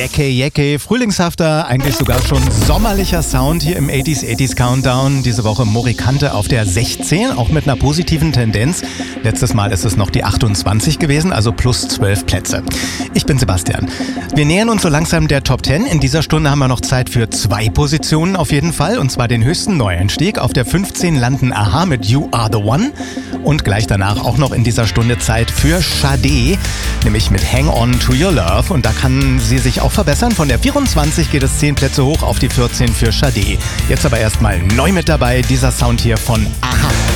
Jecke, frühlingshafter, eigentlich sogar schon sommerlicher Sound hier im 80s Countdown. Diese Woche Morikante auf der 16, auch mit einer positiven Tendenz. Letztes Mal ist es noch die 28 gewesen, also plus 12 Plätze. Ich bin Sebastian. Wir nähern uns so langsam der Top 10. In dieser Stunde haben wir noch Zeit für 2 Positionen auf jeden Fall. Und zwar den höchsten Neueinstieg. Auf der 15 landen Aha mit You Are The One. Und gleich danach auch noch in dieser Stunde Zeit für Sade, nämlich mit Hang On To Your Love. Und da kann sie sich auch verbessern. Von der 24 geht es 10 Plätze hoch auf die 14 für Sade. Jetzt aber erstmal neu mit dabei, dieser Sound hier von Aha.